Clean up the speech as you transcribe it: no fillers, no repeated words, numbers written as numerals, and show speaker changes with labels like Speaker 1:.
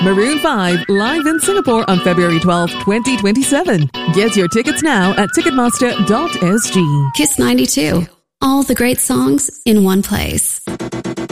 Speaker 1: Maroon 5 live in Singapore on February 12, 2027. Get your tickets now at ticketmaster.sg.
Speaker 2: Kiss 92. All the great songs in one place.